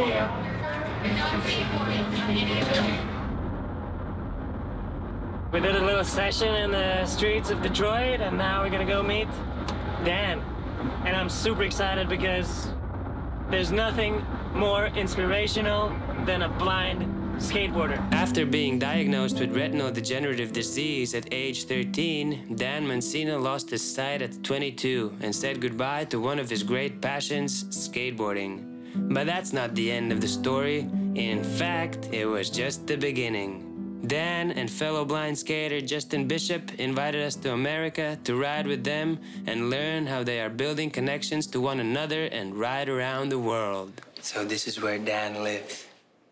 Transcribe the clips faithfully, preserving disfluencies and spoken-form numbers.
We did a little session in the streets of Detroit, and now we're gonna go meet Dan. And I'm super excited because there's nothing more inspirational than a blind skateboarder. After being diagnosed with retinal degenerative disease at age thirteen, Dan Mancino lost his sight at twenty-two and said goodbye to one of his great passions, skateboarding. But that's not the end of the story. In fact, it was just the beginning. Dan and fellow blind skater Justin Bishop invited us to America to ride with them and learn how they are building connections to one another and ride around the world. So this is where Dan lives.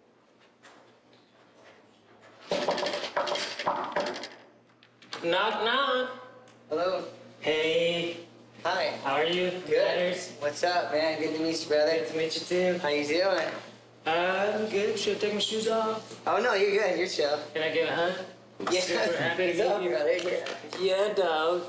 Knock, knock. Hello. Hey. Hi. How are you? Good. Riders? What's up, man? Good to meet you, brother. Good to meet you too. How you doing? Uh, I'm good. Should I take my shoes off? Oh, no, you're good. You're chill. Can I get a hug? Yeah. Super happy to What's up, meet you. brother? Yeah. Yeah, dog.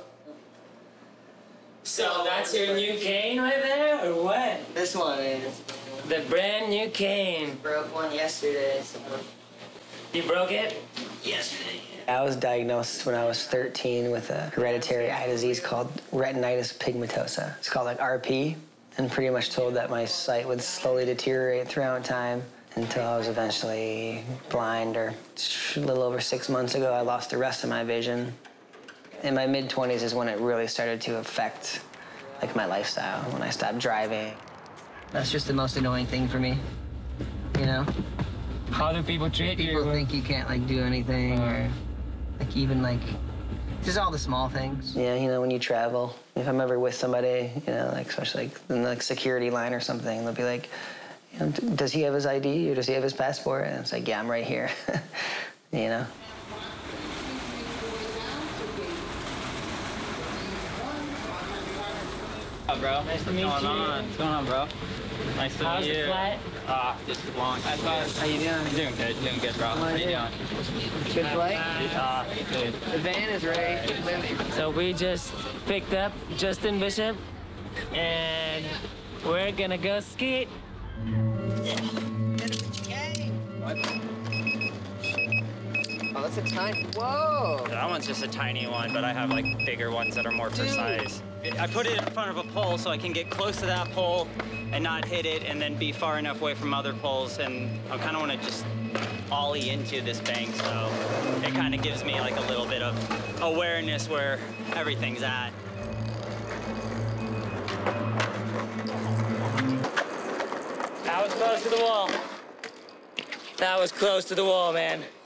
So that's your new cane right there, or what? This one is. The brand new cane. Broke one yesterday, so. You broke it? Yesterday. I was diagnosed when I was thirteen with a hereditary eye disease called retinitis pigmentosa. It's called like R P, and pretty much told that my sight would slowly deteriorate throughout time until I was eventually blind, or a little over six months ago, I lost the rest of my vision. In my mid twenties is when it really started to affect like my lifestyle, when I stopped driving. That's just the most annoying thing for me, you know? How do people treat you? People think you can't like do anything, or like even like just all the small things. Yeah, you know, when you travel, if I'm ever with somebody, you know, like especially like in the like, security line or something, they'll be like, you know, does he have his I D or does he have his passport? And it's like, yeah, I'm right here. You know. Oh, bro. Nice to meet What's you. going on? What's going on, bro? Nice to How's meet the you. flight? Ah, just a long. I thought. How you doing? I'm doing good. Doing good, bro. How you doing? Good flight? Ah, good. The van is ready. So we just picked up Justin Bishop, and we're gonna go ski. Oh, that's a tiny. Whoa! That one's just a tiny one, but I have like bigger ones that are more precise. I put it in front of a pole so I can get close to that pole and not hit it, and then be far enough away from other poles. And I kind of want to just ollie into this bank, so it kind of gives me like a little bit of awareness where everything's at. That was close to the wall. That was close to the wall, man.